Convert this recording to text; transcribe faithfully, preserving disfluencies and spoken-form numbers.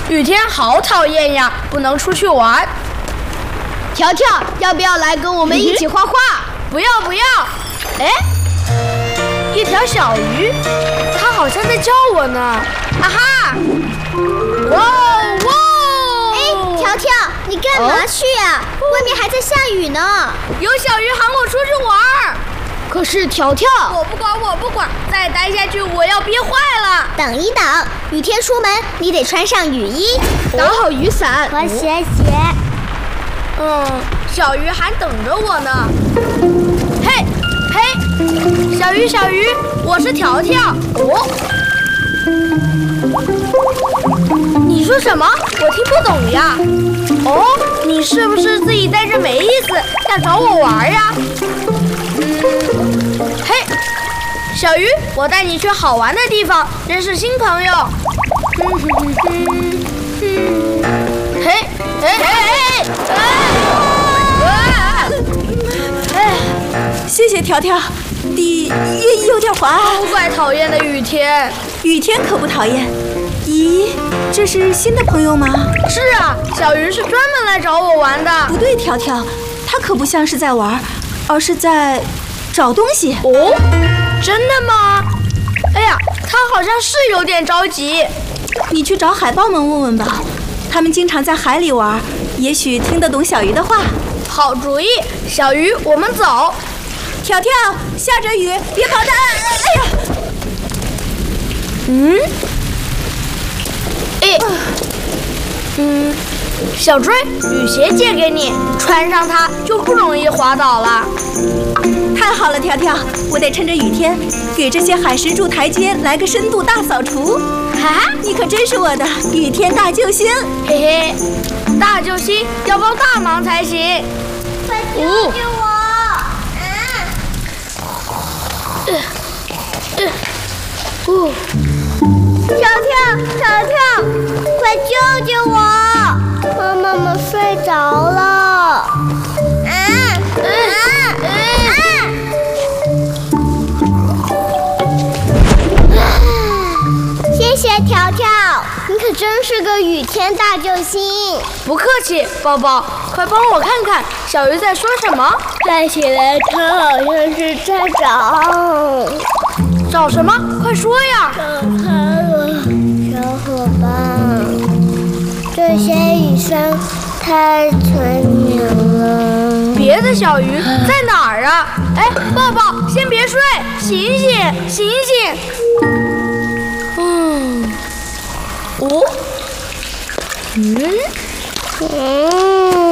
雨天好讨厌呀，不能出去玩。 条条，要不要来跟我们一起画画？ 嗯、不要不要。哎，一条小鱼，它好像在叫我呢。啊哈！哇哇！ 哎，条条，你干嘛去呀、啊？哦、外面还在下雨呢。 有小鱼喊我出去玩。 可是条条， 我不管，我不管，再待下去我要憋坏了。 等一等，雨天出门你得穿上雨衣， 打好雨伞。 我学学。 嗯，小鱼还等着我呢。嘿，嘿，小鱼，小鱼，我是条条。哦，你说什么？我听不懂呀。哦，你是不是自己带着没意思，想找我玩呀？嗯，嘿，小鱼，我带你去好玩的地方，认识新朋友。嗯哼哼哼哼，嘿，哎哎哎！哎，谢谢条条，地有有点滑。 都怪讨厌的雨天。 雨天可不讨厌。咦，这是新的朋友吗？ 是啊，小鱼是专门来找我玩的。 不对，条条，他可不像是在玩，而是在找东西。 哦，真的吗？哎呀，他好像是有点着急。 你去找海豹们问问吧，他们经常在海里玩，也许听得懂小鱼的话。 好主意，小鱼，我们走。 条条，下着雨，别跑得……哎呀， 嗯，哎，嗯，小追，雨鞋借给你，穿上它就不容易滑倒了。 太好了，条条，我得趁着雨天给这些海石筑台阶，来个深度大扫除。 哈， 你可真是我的雨天大救星！ 嘿嘿，大救星要帮大忙才行。 快救救我！啊！ 呃呃，哦， 条条，条条，快救救我！妈妈妈睡着了。啊啊啊！谢谢条条，你可真是个雨天大救星。 不客气，宝宝，快帮我看看小鱼在说什么。 看起来它好像是在找找什么？快说呀！ 找它了，小伙伴，这些雨声太催眠了。 别的小鱼在哪儿啊？哎，抱抱，先别睡，醒醒，醒醒！嗯，哦，嗯， 嗯。